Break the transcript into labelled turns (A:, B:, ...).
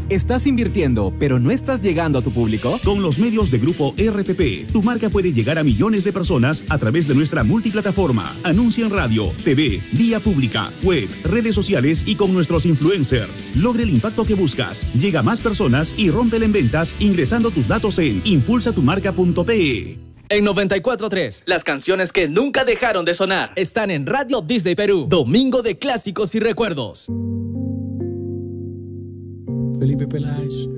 A: ¿Estás invirtiendo, pero no estás llegando a tu público?
B: Con los medios de Grupo RPP, tu marca puede llegar a millones de personas a través de nuestra multiplataforma. Anuncia en radio, TV, vía pública, web, redes sociales y con nuestros influencers. Logre el impacto que buscas, llega a más personas y rómpela en ventas ingresando tus datos en impulsatumarca.pe.
C: En 94.3, las canciones que nunca dejaron de sonar están en Radio Disney Perú. Domingo de clásicos y recuerdos.
D: Felipe Peláez.